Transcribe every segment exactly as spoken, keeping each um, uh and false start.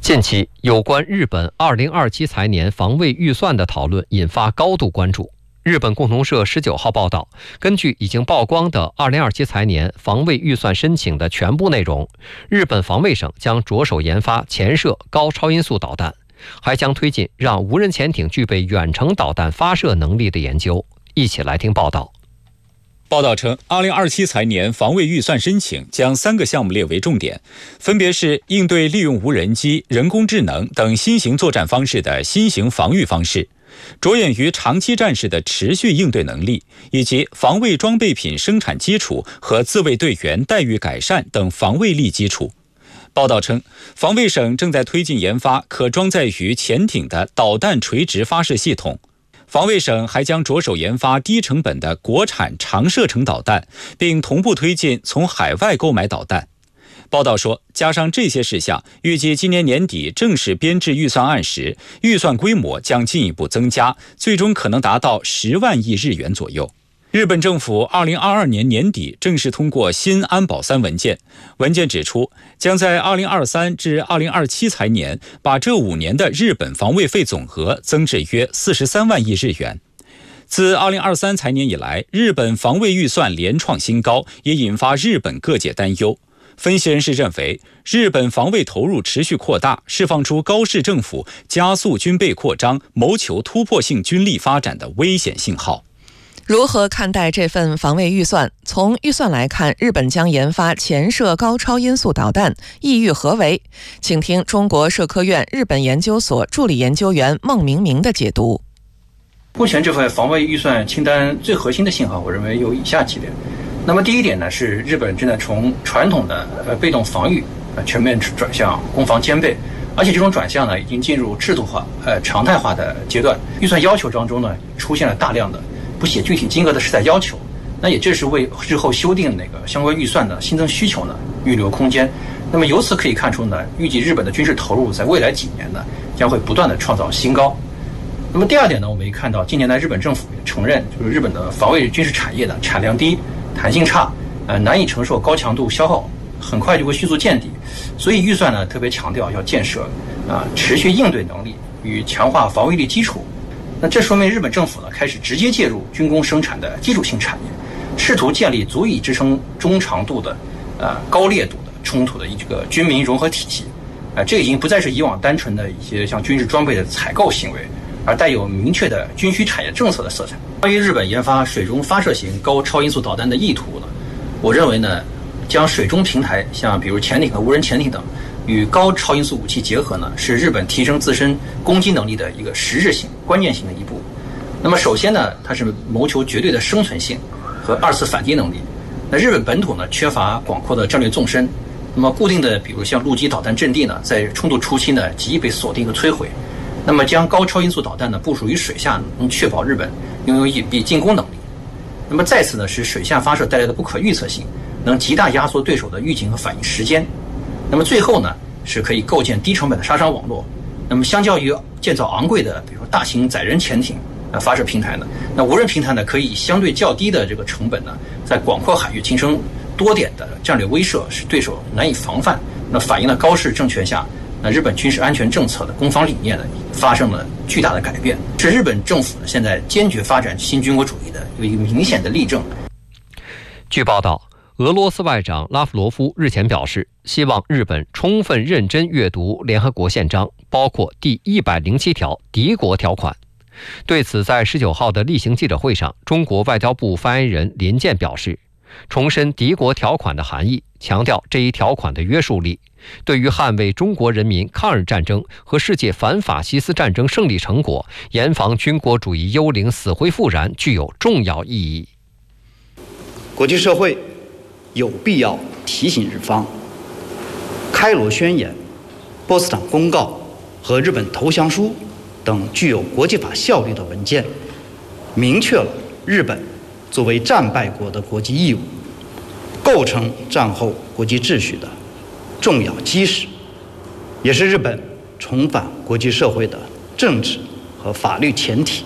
近期，有关日本二零二七财年防卫预算的讨论引发高度关注。日本共同社十九号报道，根据已经曝光的二零二七财年防卫预算申请的全部内容，日本防卫省将着手研发潜射高超音速导弹，还将推进让无人潜艇具备远程导弹发射能力的研究。一起来听报道。 报道称，二零二七财年防卫预算申请将三个项目列为重点，分别是应对利用无人机、人工智能等新型作战方式的新型防御方式，着眼于长期战事的持续应对能力，以及防卫装备品生产基础和自卫队员待遇改善等防卫力基础。报道称，防卫省正在推进研发可装载于潜艇的导弹垂直发射系统。防卫省还将着手研发低成本的国产长射程导弹，并同步推进从海外购买导弹。报道说，加上这些事项，预计今年年底正式编制预算案时，预算规模将进一步增加，最终可能达到十万亿日元左右。日本政府二零二二年年底正式通过新安保三文件，文件指出，将在二零二三至二零二七财年把这五年的日本防卫费总额增至约四十三万亿日元。自二零二三财年以来，日本防卫预算连创新高，也引发日本各界担忧。分析人士认为，日本防卫投入持续扩大，释放出高市政府加速军备扩张、谋求突破性军力发展的危险信号。 如何看待这份防卫预算？从预算来看，日本将研发潜射高超音速导弹，意欲何为？请听中国社科院日本研究所助理研究员孟明明的解读。 目前这份防卫预算清单最核心的信号，我认为有以下几点。那么第一点呢，是日本正在从传统的呃被动防御呃全面转向攻防兼备，而且这种转向呢，已经进入制度化、呃常态化的阶段。预算要求当中呢，出现了大量的不写具体金额的实在要求，那也正是为日后修订那个相关预算的新增需求呢预留空间。那么由此可以看出呢，预计日本的军事投入在未来几年呢将会不断的创造新高。那么第二点呢，我们也看到近年来日本政府也承认，就是日本的防卫军事产业的产量低、弹性差，呃难以承受高强度消耗，很快就会迅速见底。所以预算呢特别强调要建设啊、呃、持续应对能力与强化防卫力基础。那这说明日本政府呢开始直接介入军工生产的基础性产业，试图建立足以支撑中长度的、呃高烈度的冲突的一个军民融合体系。啊、呃，这已经不再是以往单纯的一些像军事装备的采购行为，而带有明确的军需产业政策的色彩。关于日本研发水中发射型高超音速导弹的意图呢，我认为呢，将水中平台像比如潜艇和无人潜艇等与高超音速武器结合呢，是日本提升自身攻击能力的一个实质性、关键性的一步。那么首先呢，它是谋求绝对的生存性和二次反击能力。那日本本土呢缺乏广阔的战略纵深，那么固定的比如像陆基导弹阵地呢，在冲突初期呢极易被锁定和摧毁。那么将高超音速导弹呢部署于水下，能确保日本拥有隐蔽进攻能力。那么再次呢，是水下发射带来的不可预测性，能极大压缩对手的预警和反应时间。那么最后呢，是可以构建低成本的杀伤网络。那么相较于建造昂贵的比如说大型载人潜艇呃发射平台呢，那无人平台呢可以相对较低的这个成本呢，在广阔海域形成多点的战略威慑，使对手难以防范。那反映了高市政权下那日本军事安全政策的攻防理念呢发生了巨大的改变，是日本政府呢现在坚决发展新军国主义的有一个明显的例证。 据报道，俄罗斯外长拉夫罗夫日前表示，希望日本充分认真阅读联合国宪章，包括第一百零七条敌国条款。对此，在十九号的例行记者会上，中国外交部发言人林健表示，重申敌国条款的含义，强调这一条款的约束力，对于捍卫中国人民抗日战争和世界反法西斯战争胜利成果，严防军国主义幽灵死灰复燃，具有重要意义。 国际社会有必要提醒日方，开罗宣言、波茨坦公告和日本投降书等具有国际法效力的文件，明确了日本作为战败国的国际义务，构成战后国际秩序的重要基石，也是日本重返国际社会的政治和法律前提。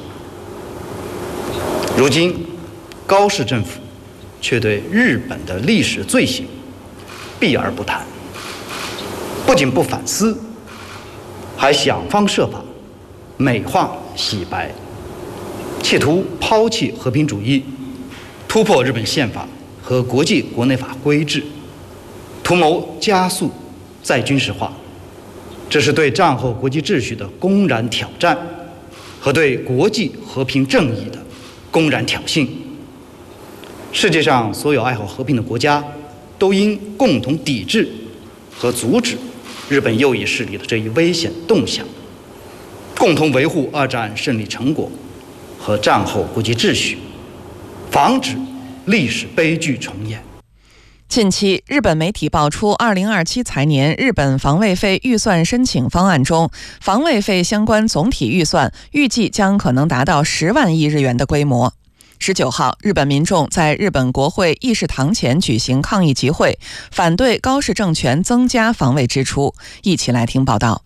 如今，高市政府却对日本的历史罪行避而不谈，不仅不反思， 还想方设法美化洗白，企图抛弃和平主义，突破日本宪法和国际国内法规制，图谋加速再军事化。这是对战后国际秩序的公然挑战，和对国际和平正义的公然挑衅。世界上所有爱好和平的国家都应共同抵制和阻止日本右翼势力的这一危险动向，共同维护二战胜利成果和战后国际秩序，防止历史悲剧重演。 近期，日本媒体爆出二零二七财年日本防卫费预算申请方案中，防卫费相关总体预算预计将可能达到十万亿日元的规模。十九号，日本民众在日本国会议事堂前举行抗议集会，反对高市政权增加防卫支出。一起来听报道。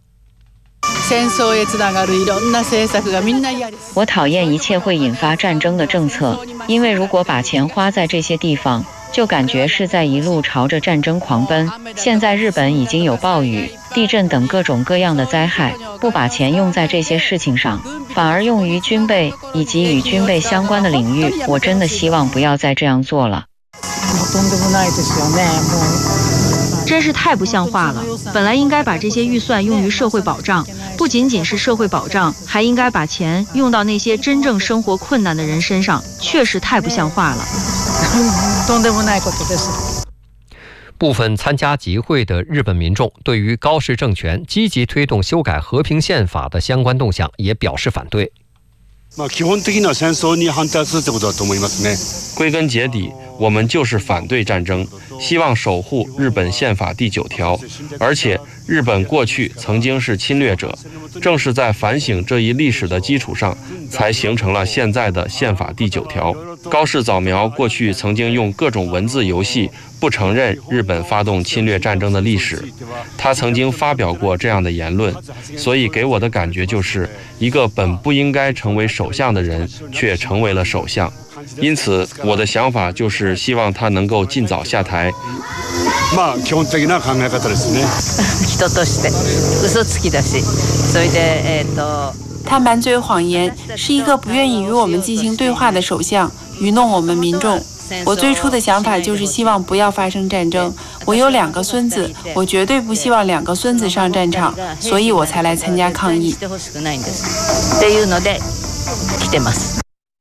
我讨厌一切会引发战争的政策，因为如果把钱花在这些地方，就感觉是在一路朝着战争狂奔。现在日本已经有暴雨、地震等各种各样的灾害，不把钱用在这些事情上，反而用于军备以及与军备相关的领域，我真的希望不要再这样做了。 真是太不像话了！本来应该把这些预算用于社会保障，不仅仅是社会保障，还应该把钱用到那些真正生活困难的人身上，确实太不像话了。 部分参加集会的日本民众对于高市政权积极推动修改和平宪法的相关动向也表示反对。 归根结底，我们就是反对战争，希望守护日本宪法第九条。而且，日本过去曾经是侵略者，正是在反省这一历史的基础上，才形成了现在的宪法第九条。高市早苗过去曾经用各种文字游戏不承认日本发动侵略战争的历史，他曾经发表过这样的言论，所以给我的感觉就是一个本不应该成为首相的人却成为了首相。因此我的想法就是希望他能够尽早下台。 まあ基本的な考え方ですね。 人として嘘つきだし、それでえっと他满嘴谎言，是一个不愿意与我们进行对话的首相，愚弄我们民众。我最初的想法就是希望不要发生战争。我有两个孙子，我绝对不希望两个孙子上战场，所以我才来参加抗议。 っていうので来てます。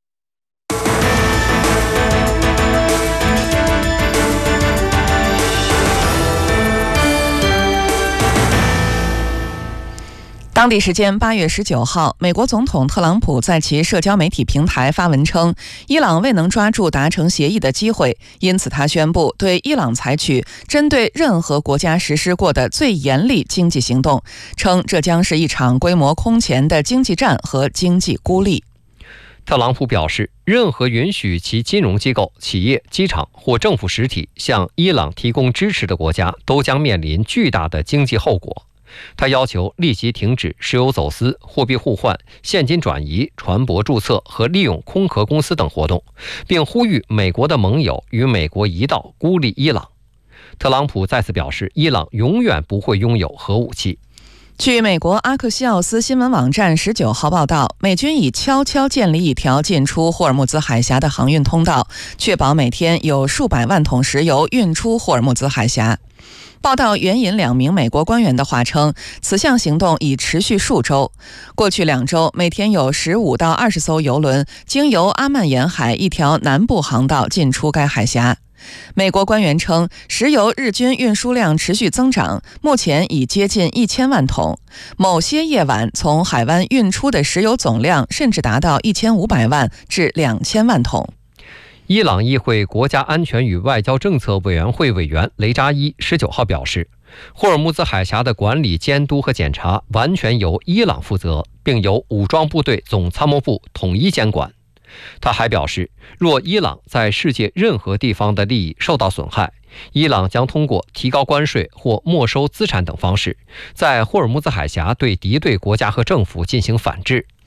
当地时间八月十九号，美国总统特朗普在其社交媒体平台发文称，伊朗未能抓住达成协议的机会，因此他宣布对伊朗采取针对任何国家实施过的最严厉经济行动，称这将是一场规模空前的经济战和经济孤立。 特朗普表示，任何允许其金融机构、企业、机场或政府实体向伊朗提供支持的国家，都将面临巨大的经济后果。他要求立即停止石油走私、货币互换、现金转移、船舶注册和利用空壳公司等活动，并呼吁美国的盟友与美国一道孤立伊朗。特朗普再次表示，伊朗永远不会拥有核武器。 据美国阿克西奥斯新闻网站十九号报道，美军已悄悄建立一条进出霍尔木兹海峡的航运通道，确保每天有数百万桶石油运出霍尔木兹海峡。报道援引两名美国官员的话称，此项行动已持续数周。过去两周，每天有十五到二十艘油轮经由阿曼沿海一条南部航道进出该海峡。美国官员称，石油日均运输量持续增长，目前已接近一千万桶。某些夜晚从海湾运出的石油总量甚至达到一千五百万至两千万桶。 伊朗议会国家安全与外交政策委员会委员雷扎伊十九号表示，霍尔木兹海峡的管理、监督和检查完全由伊朗负责，并由武装部队总参谋部统一监管。他还表示，若伊朗在世界任何地方的利益受到损害，伊朗将通过提高关税或没收资产等方式，在霍尔木兹海峡对敌对国家和政府进行反制。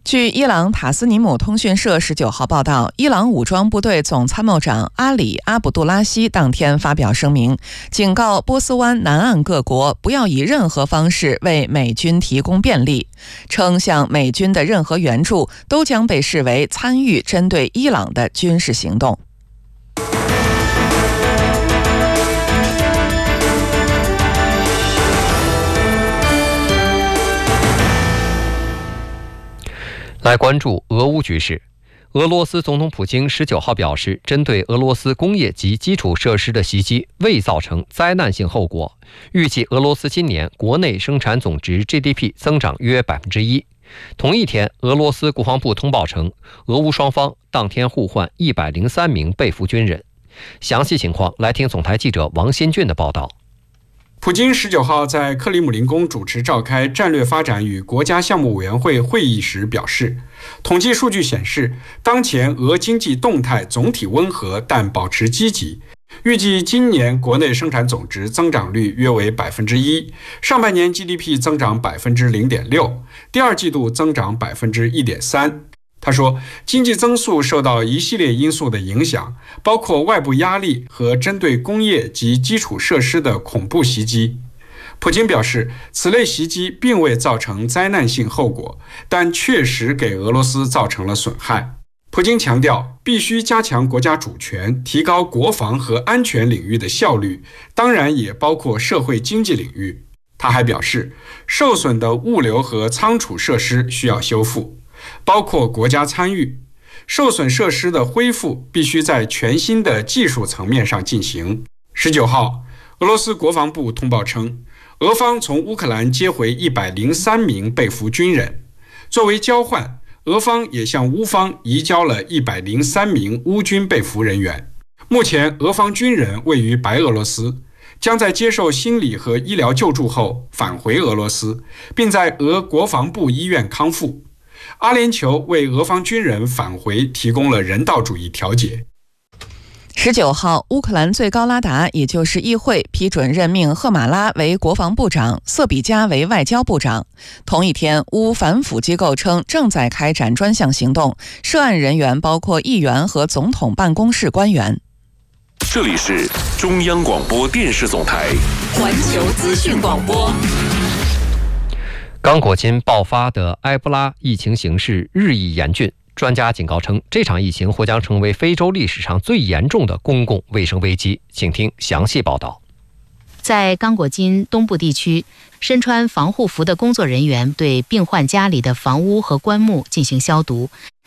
据伊朗塔斯尼姆通讯社十九号报道，伊朗武装部队总参谋长阿里·阿卜杜拉希当天发表声明，警告波斯湾南岸各国不要以任何方式为美军提供便利，称向美军的任何援助都将被视为参与针对伊朗的军事行动。 来关注俄乌局势。俄罗斯总统普京十九号表示，针对俄罗斯工业及基础设施的袭击未造成灾难性后果，预计俄罗斯今年国内生产总值 G D P 增长约百分之一。同一天，俄罗斯国防部通报称，俄乌双方当天互换一百零三名被俘军人。详细情况来听总台记者王新俊的报道。 普京十九号在克里姆林宫主持召开战略发展与国家项目委员会会议时表示，统计数据显示，当前俄经济动态总体温和，但保持积极。预计今年国内生产总值增长率约为百分之一，上半年 G D P 增长百分之零点六，第二季度增长百分之一点三。他说，经济增速受到一系列因素的影响，包括外部压力和针对工业及基础设施的恐怖袭击。普京表示，此类袭击并未造成灾难性后果，但确实给俄罗斯造成了损害。普京强调，必须加强国家主权，提高国防和安全领域的效率，当然也包括社会经济领域。他还表示，受损的物流和仓储设施需要修复，包括国家参与，受损设施的恢复必须在全新的技术层面上进行。十九号，俄罗斯国防部通报称，俄方从乌克兰接回一百零三名被俘军人，作为交换，俄方也向乌方移交了一百零三名乌军被俘人员。目前，俄方军人位于白俄罗斯，将在接受心理和医疗救助后返回俄罗斯，并在俄国防部医院康复。阿联酋为俄方军人返回提供了人道主义调解。 十九号，乌克兰最高拉达，也就是议会批准任命赫马拉为国防部长，瑟比加为外交部长。同一天，乌反腐机构称正在开展专项行动，涉案人员包括议员和总统办公室官员。 这里是中央广播电视总台环球资讯广播。刚果金爆发的埃博拉疫情形势日益严峻，专家警告称，这场疫情或将成为非洲历史上最严重的公共卫生危机。请听详细报道。 在刚果金东部地区，身穿防护服的工作人员对病患家里的房屋和棺木进行消毒。